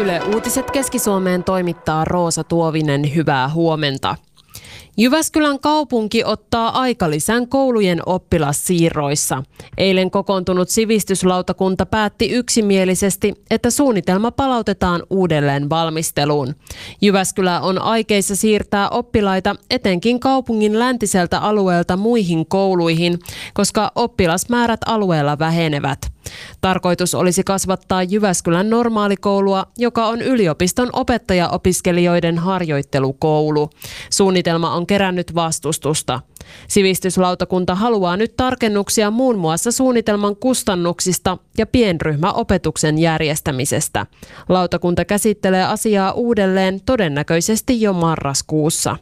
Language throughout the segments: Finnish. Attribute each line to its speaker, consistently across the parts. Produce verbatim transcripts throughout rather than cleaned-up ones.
Speaker 1: Yle Uutiset Keski-Suomeen toimittaa Roosa Tuovinen. Hyvää huomenta. Jyväskylän kaupunki ottaa aikalisän koulujen oppilassiirroissa. Eilen kokoontunut sivistyslautakunta päätti yksimielisesti, että suunnitelma palautetaan uudelleen valmisteluun. Jyväskylä on aikeissa siirtää oppilaita etenkin kaupungin läntiseltä alueelta muihin kouluihin, koska oppilasmäärät alueella vähenevät. Tarkoitus olisi kasvattaa Jyväskylän normaalikoulua, joka on yliopiston opettajaopiskelijoiden harjoittelukoulu. Suunnitelma on kerännyt vastustusta. Sivistyslautakunta haluaa nyt tarkennuksia muun muassa suunnitelman kustannuksista ja pienryhmäopetuksen järjestämisestä. Lautakunta käsittelee asiaa uudelleen todennäköisesti jo marraskuussa.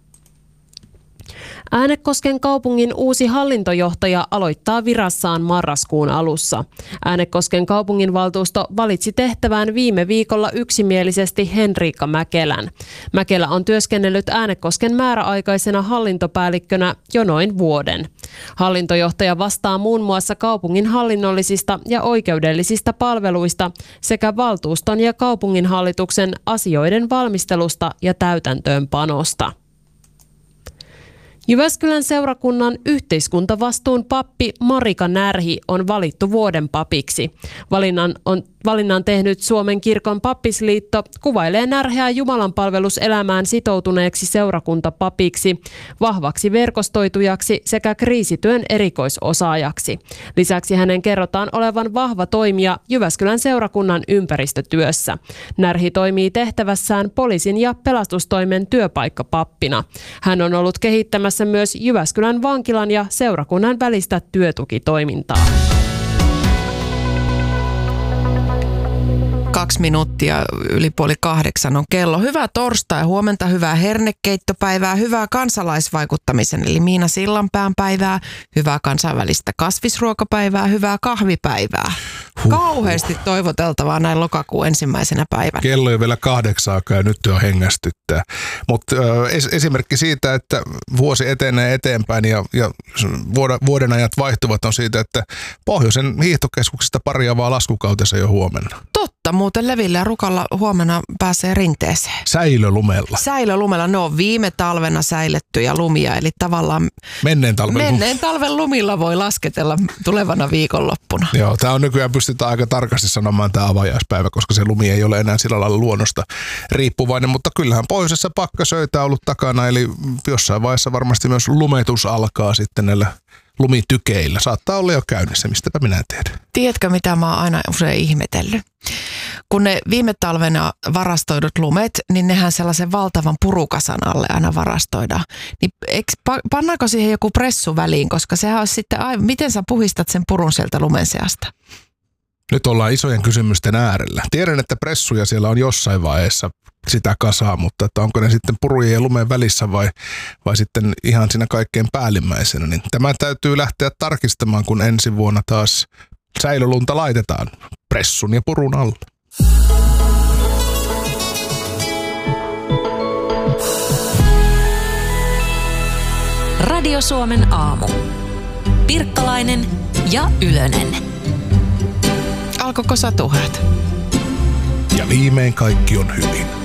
Speaker 1: Äänekosken kaupungin uusi hallintojohtaja aloittaa virassaan marraskuun alussa. Äänekosken kaupunginvaltuusto valitsi tehtävään viime viikolla yksimielisesti Henriikka Mäkelän. Mäkelä on työskennellyt Äänekosken määräaikaisena hallintopäällikkönä jo noin vuoden. Hallintojohtaja vastaa muun muassa kaupungin hallinnollisista ja oikeudellisista palveluista sekä valtuuston ja kaupunginhallituksen asioiden valmistelusta ja täytäntöönpanosta. Jyväskylän seurakunnan yhteiskuntavastuun pappi Marika Närhi on valittu vuoden papiksi. Valinnan on Valinnan tehnyt Suomen kirkon pappisliitto kuvailee Närheä jumalanpalveluselämään sitoutuneeksi seurakuntapapiksi, vahvaksi verkostoitujaksi sekä kriisityön erikoisosaajaksi. Lisäksi hänen kerrotaan olevan vahva toimija Jyväskylän seurakunnan ympäristötyössä. Närhi toimii tehtävässään poliisin ja pelastustoimen työpaikkapappina. Hän on ollut kehittämässä myös Jyväskylän vankilan ja seurakunnan välistä työtukitoimintaa.
Speaker 2: Kaksi minuuttia yli puoli kahdeksan on kello. Hyvää torstai, huomenta, hyvää hernekeittopäivää, hyvää kansalaisvaikuttamisen eli Miina Sillanpään päivää, hyvää kansainvälistä kasvisruokapäivää, hyvää kahvipäivää. Huh. Kauheasti toivoteltavaa näin lokakuun ensimmäisenä päivänä.
Speaker 3: Kello ei vielä kahdeksaakaan ja nyt jo hengästyttää. Mutta es, esimerkki siitä, että vuosi etenee eteenpäin ja, ja vuoden ajat vaihtuvat on siitä, että Pohjoisen hiihtokeskuksesta parjaavaa laskukautensa jo huomenna.
Speaker 2: Totta, muuten Levillä ja Rukalla huomenna pääsee rinteeseen.
Speaker 3: Säilölumella.
Speaker 2: Säilölumella, ne on viime talvena säilettyjä lumia, eli tavallaan
Speaker 3: menneen talven,
Speaker 2: menneen talven lumilla voi lasketella tulevana viikonloppuna.
Speaker 3: Joo, tämä on nykyään pystytään aika tarkasti sanomaan tämä avajaispäivä, koska se lumi ei ole enää sillä lailla luonnosta riippuvainen, mutta kyllähän pohjoisessa pakkasöitä on ollut takana, eli jossain vaiheessa varmasti myös lumetus alkaa sitten näillä lumitykeillä. Saattaa olla jo käynnissä, mistäpä minä tiedän.
Speaker 2: Tiedätkö, mitä mä oon aina usein ihmetellyt? Kun ne viime talvena varastoidut lumet, niin nehän sellaisen valtavan purukasan alle aina varastoidaan. Niin eikö, pannaanko siihen joku pressu väliin, koska sehän olisi sitten, aivan, miten sä puhistat sen purun sieltä lumen seasta?
Speaker 3: Nyt ollaan isojen kysymysten äärellä. Tiedän, että pressuja siellä on jossain vaiheessa sitä kasaa, mutta että onko ne sitten purujen ja lumen välissä vai, vai sitten ihan siinä kaikkein päällimmäisenä. Niin tämä täytyy lähteä tarkistamaan, kun ensi vuonna taas säilölunta laitetaan pressun ja purun alle.
Speaker 4: Radio Suomen aamu. Pirkkalainen ja Ylönen.
Speaker 2: Alkoiko satuhat?
Speaker 3: Ja viimein kaikki on hyvin.